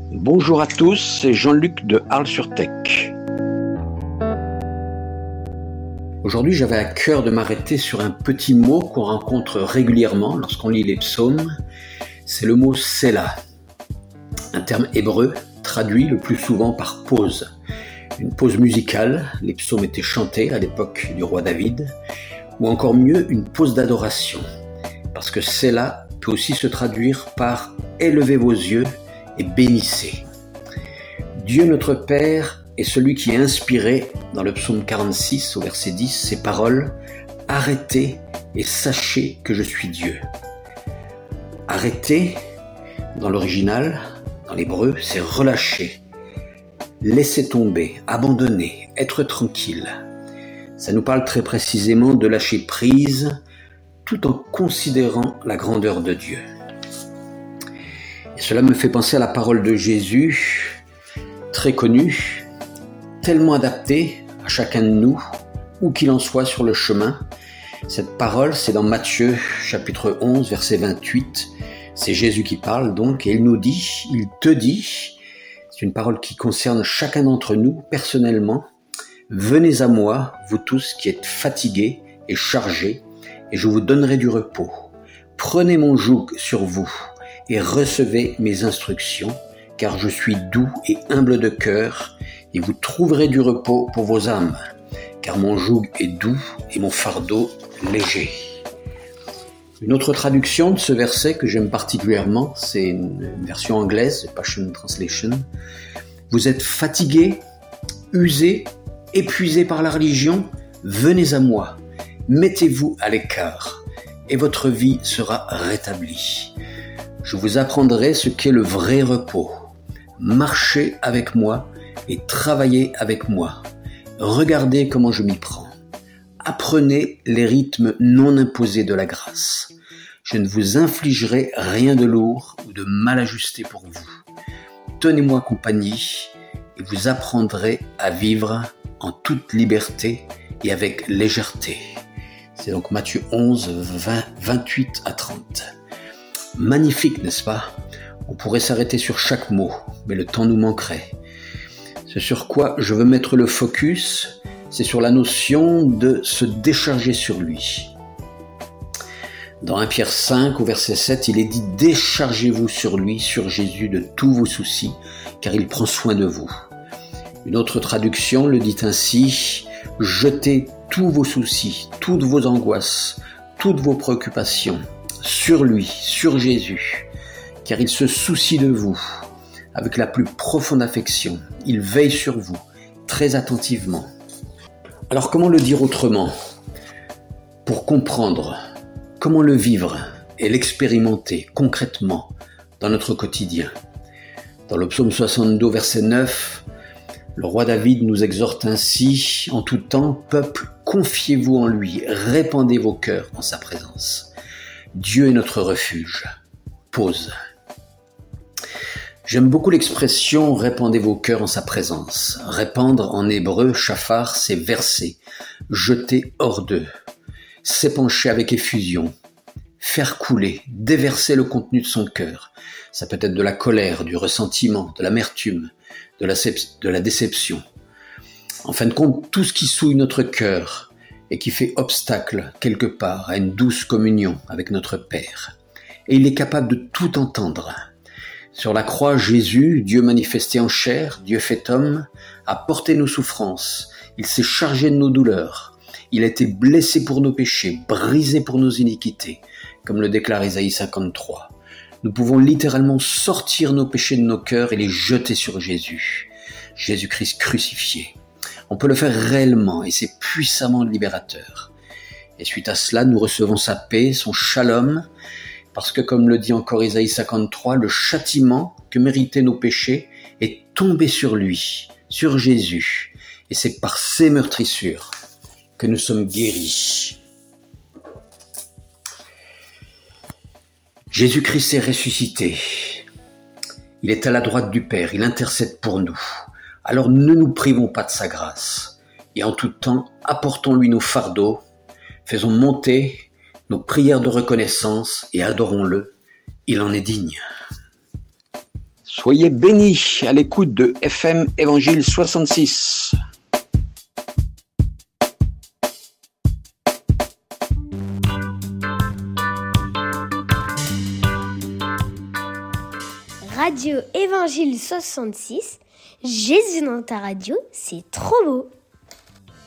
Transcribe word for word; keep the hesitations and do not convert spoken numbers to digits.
Bonjour à tous, c'est Jean-Luc de Arles-sur-Tech. Aujourd'hui, j'avais à cœur de m'arrêter sur un petit mot qu'on rencontre régulièrement lorsqu'on lit les psaumes. C'est le mot Sélah, un terme hébreu traduit le plus souvent par pause. Une pause musicale, les psaumes étaient chantés à l'époque du roi David, ou encore mieux, une pause d'adoration. Parce que Sélah peut aussi se traduire par « élevez vos yeux » et bénissez. Dieu notre Père est celui qui a inspiré, dans le psaume quarante-six au verset dix, ces paroles « Arrêtez et sachez que je suis Dieu ». Arrêter, dans l'original, dans l'hébreu, c'est relâcher, laisser tomber, abandonner, être tranquille. Ça nous parle très précisément de lâcher prise, tout en considérant la grandeur de Dieu. Et cela me fait penser à la parole de Jésus, très connue, tellement adaptée à chacun de nous, où qu'il en soit sur le chemin. Cette parole, c'est dans Matthieu, chapitre onze, verset vingt-huit. C'est Jésus qui parle donc, et il nous dit, il te dit, c'est une parole qui concerne chacun d'entre nous personnellement. Venez à moi, vous tous qui êtes fatigués et chargés, et je vous donnerai du repos. Prenez mon joug sur vous et recevez mes instructions, car je suis doux et humble de cœur, et vous trouverez du repos pour vos âmes, car mon joug est doux et mon fardeau léger. Une autre traduction de ce verset que j'aime particulièrement, c'est une version anglaise, Passion Translation. Vous êtes fatigués, usés, épuisés par la religion, venez à moi, mettez-vous à l'écart, et votre vie sera rétablie. Je vous apprendrai ce qu'est le vrai repos. Marchez avec moi et travaillez avec moi. Regardez comment je m'y prends. Apprenez les rythmes non imposés de la grâce. Je ne vous infligerai rien de lourd ou de mal ajusté pour vous. Tenez-moi compagnie et vous apprendrez à vivre en toute liberté et avec légèreté. C'est donc Matthieu onze, vingt, vingt-huit à trente. Magnifique, n'est-ce pas ? On pourrait s'arrêter sur chaque mot, mais le temps nous manquerait. Ce sur quoi je veux mettre le focus, c'est sur la notion de se décharger sur lui. Dans premier Pierre cinq, au verset sept, il est dit « Déchargez-vous sur lui, sur Jésus, de tous vos soucis, car il prend soin de vous. » Une autre traduction le dit ainsi « Jetez tous vos soucis, toutes vos angoisses, toutes vos préoccupations sur lui, sur Jésus, car il se soucie de vous avec la plus profonde affection. Il veille sur vous très attentivement. » Alors comment le dire autrement ? Pour comprendre comment le vivre et l'expérimenter concrètement dans notre quotidien. Dans le psaume soixante-deux, verset neuf, le roi David nous exhorte ainsi, en tout temps, peuple, confiez-vous en lui, répandez vos cœurs en sa présence. Dieu est notre refuge. Pause. J'aime beaucoup l'expression « répandez vos cœurs en sa présence ». Répandre en hébreu, shafar, c'est verser, jeter hors d'eux, s'épancher avec effusion, faire couler, déverser le contenu de son cœur. Ça peut être de la colère, du ressentiment, de l'amertume, de la, de la déception. En fin de compte, tout ce qui souille notre cœur et qui fait obstacle quelque part à une douce communion avec notre Père. Et il est capable de tout entendre. Sur la croix, Jésus, Dieu manifesté en chair, Dieu fait homme, a porté nos souffrances. Il s'est chargé de nos douleurs. Il a été blessé pour nos péchés, brisé pour nos iniquités, comme le déclare Isaïe cinquante-trois. Nous pouvons littéralement sortir nos péchés de nos cœurs et les jeter sur Jésus, Jésus-Christ crucifié. On peut le faire réellement et c'est puissamment libérateur. Et suite à cela, nous recevons sa paix, son shalom, parce que comme le dit encore Isaïe cinquante-trois, le châtiment que méritaient nos péchés est tombé sur lui, sur Jésus. Et c'est par ses meurtrissures que nous sommes guéris. Jésus-Christ est ressuscité. Il est à la droite du Père, il intercède pour nous. Alors ne nous privons pas de sa grâce. Et en tout temps, apportons-lui nos fardeaux, faisons monter nos prières de reconnaissance et adorons-le. Il en est digne. Soyez bénis à l'écoute de F M Évangile soixante-six. Radio Évangile soixante-six, Jésus dans ta radio, c'est trop beau.